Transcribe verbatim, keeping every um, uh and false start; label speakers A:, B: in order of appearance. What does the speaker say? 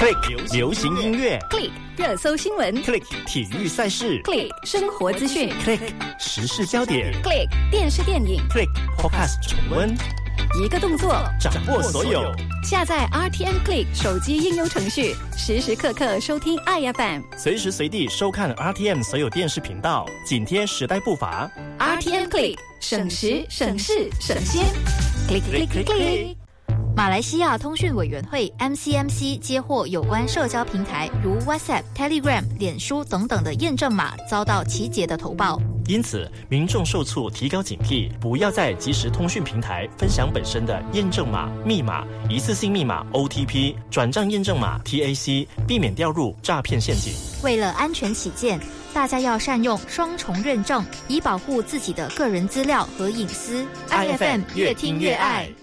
A: Click 流行音乐
B: ，Click 热搜新闻
A: ，Click 体育赛事
B: ，Click 生活资讯
A: ，Click 时事焦点
B: ，Click 电视电影
A: ，Click Podcast 重温，
B: 一个动作
A: 掌握所有。
B: 下载 R T M Click 手机应用程序，时时刻刻收听 I F M，
A: 随时随地收看 R T M 所有电视频道，紧贴时代步伐。
B: R T M Click 省时省事省先 ，Click Click Click Click。
C: 马来西亚通讯委员会 M C M C 接获有关社交平台如 WhatsApp、Telegram、脸书等等的验证码遭到奇杰的投报，
A: 因此民众受促提高警惕，不要在即时通讯平台分享本身的验证码、密码、一次性密码 O T P、转账验证码 T A C， 避免掉入诈骗陷阱。
C: 为了安全起见，大家要善用双重认证，以保护自己的个人资料和隐私。
A: I F M 越听越爱。